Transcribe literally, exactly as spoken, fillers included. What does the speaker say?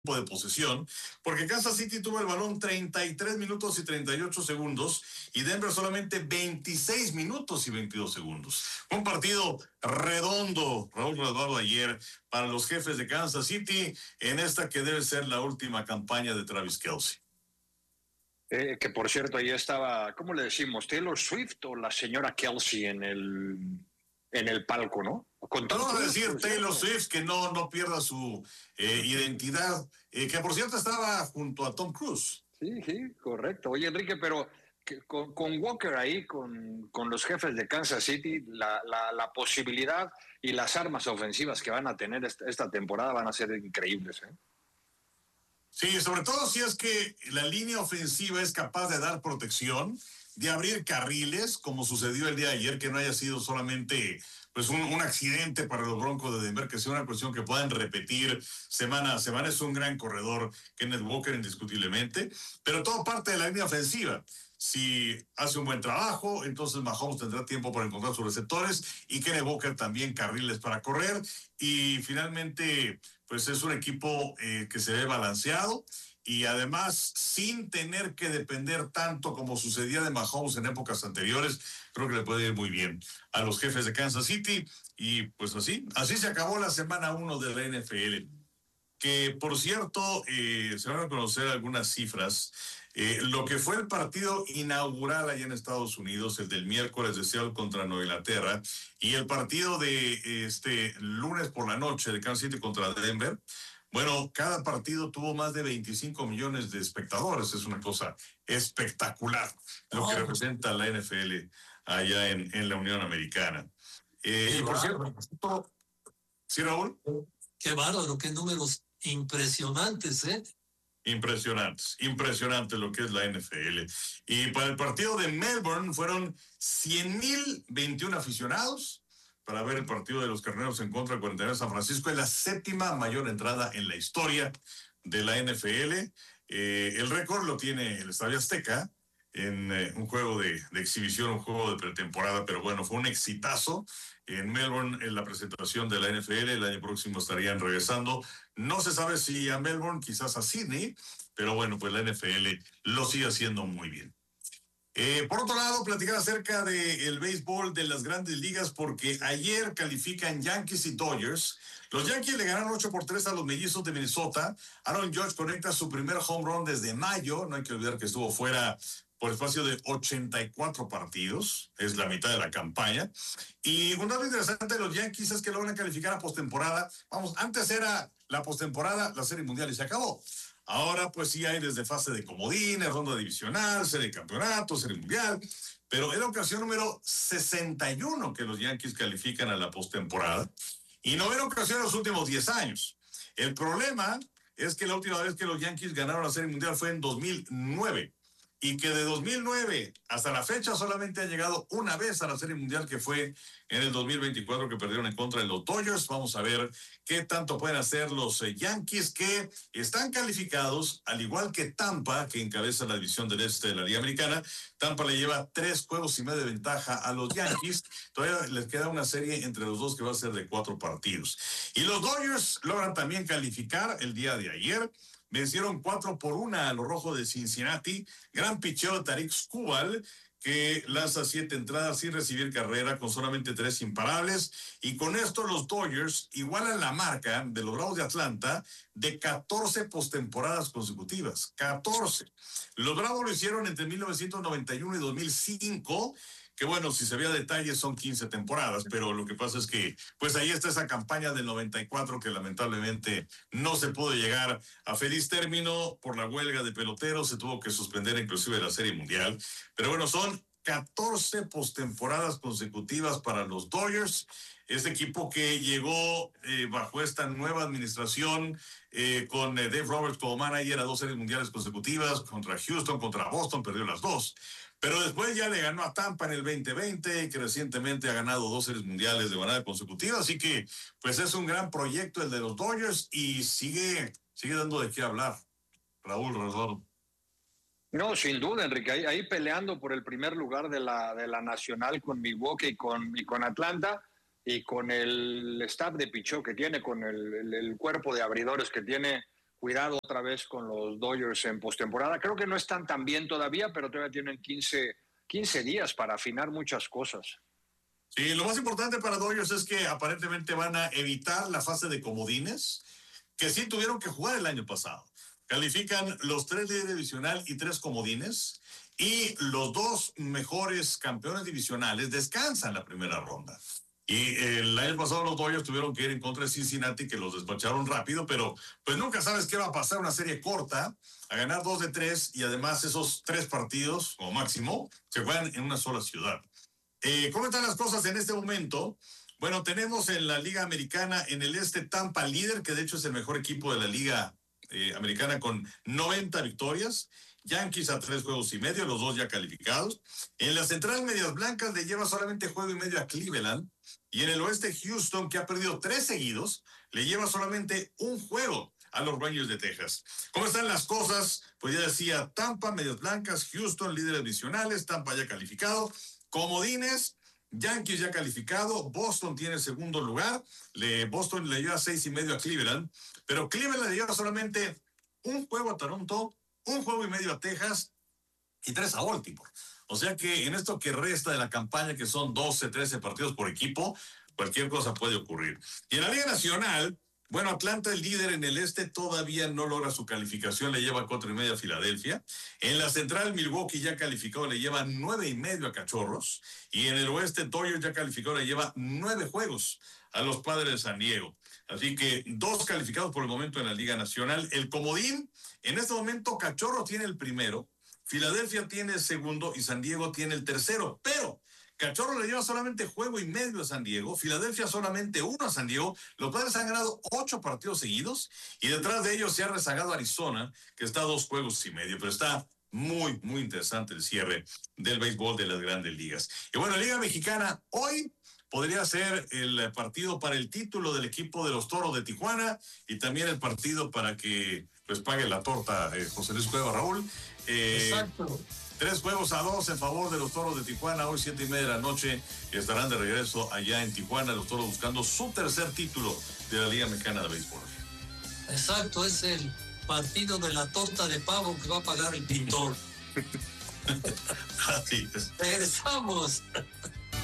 de posesión, porque Kansas City tuvo el balón treinta y tres minutos y treinta y ocho segundos y Denver solamente veintiséis minutos y veintidós segundos. Un partido redondo, Raúl Eduardo, ayer para los jefes de Kansas City en esta que debe ser la última campaña de Travis Kelce. Eh, que por cierto, ahí estaba, ¿cómo le decimos? ¿Taylor Swift o la señora Kelce en el, en el palco, no? Con todo Vamos a decir Taylor Swift, que no, no pierda su eh, identidad, eh, que por cierto estaba junto a Tom Cruise. Sí, sí, correcto. Oye, Enrique, pero que, con, con Walker ahí, con, con los jefes de Kansas City, la, la, la posibilidad y las armas ofensivas que van a tener esta, esta temporada van a ser increíbles, ¿eh? Sí, sobre todo si es que la línea ofensiva es capaz de dar protección, de abrir carriles, como sucedió el día de ayer, que no haya sido solamente pues un, un accidente para los Broncos de Denver, que sea una cuestión que puedan repetir semana a semana. Es un gran corredor, Kenneth Walker, indiscutiblemente, pero todo parte de la línea ofensiva. Si hace un buen trabajo, entonces Mahomes tendrá tiempo para encontrar sus receptores y Kenneth Walker también carriles para correr. Y finalmente, pues es un equipo eh, que se ve balanceado y además sin tener que depender tanto como sucedía de Mahomes en épocas anteriores. Creo que le puede ir muy bien a los jefes de Kansas City. Y pues así, así se acabó la semana uno de la N F L. Que por cierto, eh, se van a conocer algunas cifras. Eh, lo que fue el partido inaugural allá en Estados Unidos, el del miércoles de Seattle contra Nueva Inglaterra, y el partido de este lunes por la noche de Kansas City contra Denver. Bueno, cada partido tuvo más de veinticinco millones de espectadores. Es una cosa espectacular lo que representa la N F L allá en, en la Unión Americana. Eh, y por cierto, ¿sí, Raúl? Qué bárbaro, qué números impresionantes, ¿eh? Impresionantes, impresionante lo que es la N F L. Y para el partido de Melbourne fueron cien mil veintiuno aficionados para ver el partido de los Carneros en contra del cuarenta y nueve San Francisco. Es la séptima mayor entrada en la historia de la N F L. Eh, el récord lo tiene el Estadio Azteca en eh, un juego de, de exhibición, un juego de pretemporada, pero bueno, fue un exitazo en Melbourne en la presentación de la N F L. El año próximo estarían regresando. No se sabe si a Melbourne, quizás a Sydney, pero bueno, pues la N F L lo sigue haciendo muy bien. Eh, por otro lado, platicar acerca del béisbol de las grandes ligas, porque ayer califican Yankees y Dodgers. Los Yankees le ganaron ocho por tres a los Mellizos de Minnesota. Aaron Judge conecta su primer home run desde mayo. No hay que olvidar que estuvo fuera por espacio de ochenta y cuatro partidos, es la mitad de la campaña. Y un dato interesante de los Yankees es que lo van a calificar a postemporada. Vamos, antes era la postemporada, la Serie Mundial y se acabó. Ahora pues sí hay desde fase de comodines, ronda divisional, serie de campeonato, Serie Mundial, pero es la ocasión número sesenta y uno que los Yankees califican a la postemporada y novena ocasión en los últimos diez años. El problema es que la última vez que los Yankees ganaron la Serie Mundial fue en dos mil nueve. Y que de dos mil nueve hasta la fecha solamente ha llegado una vez a la Serie Mundial, que fue en el dos mil veinticuatro, que perdieron en contra de los Dodgers. Vamos a ver qué tanto pueden hacer los eh, Yankees, que están calificados, al igual que Tampa, que encabeza la división del este de la Liga Americana. Tampa le lleva tres juegos y medio de ventaja a los Yankees. Todavía les queda una serie entre los dos que va a ser de cuatro partidos. Y los Dodgers logran también calificar el día de ayer. Vencieron cuatro por una a los Rojos de Cincinnati. Gran picheo de Tarik Skubal, que lanza siete entradas sin recibir carrera, con solamente tres imparables. Y con esto los Dodgers igualan la marca de los Bravos de Atlanta de catorce postemporadas consecutivas. catorce. Los Bravos lo hicieron entre mil novecientos noventa y uno y dos mil cinco. Que bueno, si se ve a detalle son quince temporadas, pero lo que pasa es que pues ahí está esa campaña del noventa y cuatro que lamentablemente no se pudo llegar a feliz término por la huelga de peloteros, se tuvo que suspender inclusive la Serie Mundial, pero bueno, son catorce postemporadas consecutivas para los Dodgers, este equipo que llegó eh, bajo esta nueva administración eh, con eh, Dave Roberts como manager a dos series mundiales consecutivas, contra Houston, contra Boston, perdió las dos. Pero después ya le ganó a Tampa en el veinte veinte, que recientemente ha ganado dos series mundiales de manera consecutiva. Así que, pues es un gran proyecto el de los Dodgers y sigue, sigue dando de qué hablar. Raúl, Rodolfo. No, sin duda, Enrique. Ahí, ahí peleando por el primer lugar de la, de la Nacional con Milwaukee y con, y con Atlanta y con el staff de pichó que tiene, con el, el, el cuerpo de abridores que tiene cuidado otra vez con los Dodgers en postemporada. Creo que no están tan bien todavía, pero todavía tienen quince, quince días para afinar muchas cosas. Sí, lo más importante para Dodgers es que aparentemente van a evitar la fase de comodines, que sí tuvieron que jugar el año pasado. Califican los tres líderes divisional y tres comodines, y los dos mejores campeones divisionales descansan la primera ronda. Y el año pasado los Dodgers tuvieron que ir en contra de Cincinnati, que los despacharon rápido, pero pues nunca sabes qué va a pasar, una serie corta, a ganar dos de tres, y además esos tres partidos, como máximo, se juegan en una sola ciudad. Eh, ¿Cómo están las cosas en este momento? Bueno, tenemos en la Liga Americana, en el este, Tampa líder, que de hecho es el mejor equipo de la Liga eh, Americana con noventa victorias. Yankees a tres juegos y medio, los dos ya calificados. En la Central, Medias Blancas le lleva solamente juego y medio a Cleveland. Y en el oeste, Houston, que ha perdido tres seguidos, le lleva solamente un juego a los Rangers de Texas. ¿Cómo están las cosas? Pues ya decía, Tampa, Medias Blancas, Houston, líderes divisionales, Tampa ya calificado. Comodines, Yankees ya calificado, Boston tiene segundo lugar, le, Boston le lleva seis y medio a Cleveland, pero Cleveland le lleva solamente un juego a Toronto, un juego y medio a Texas y tres a Baltimore. O sea que en esto que resta de la campaña, que son doce, trece partidos por equipo, cualquier cosa puede ocurrir. Y en la Liga Nacional, bueno, Atlanta, el líder en el este, todavía no logra su calificación, le lleva cuatro y medio a Filadelfia. En la Central, Milwaukee ya calificado, le lleva nueve y medio a Cachorros. Y en el oeste, Dodgers ya calificado, le lleva nueve juegos a los Padres de San Diego. Así que dos calificados por el momento en la Liga Nacional. El comodín, en este momento, Cachorros tiene el primero, Filadelfia tiene el segundo y San Diego tiene el tercero. Pero Cachorro le lleva solamente juego y medio a San Diego, Filadelfia solamente uno a San Diego. Los Padres han ganado ocho partidos seguidos y detrás de ellos se ha rezagado Arizona, que está a dos juegos y medio, pero está muy, muy interesante el cierre del béisbol de las grandes ligas. Y bueno, la Liga Mexicana hoy podría ser el partido para el título del equipo de los Toros de Tijuana y también el partido para que pues pague la torta eh, José Luis Cueva, Raúl. Eh, Exacto. Tres juegos a dos en favor de los Toros de Tijuana. Hoy siete y media de la noche estarán de regreso allá en Tijuana, los Toros buscando su tercer título de la Liga Mexicana de Béisbol. Exacto, es el partido de la torta de pavo que va a pagar el pintor. Así es. Regresamos.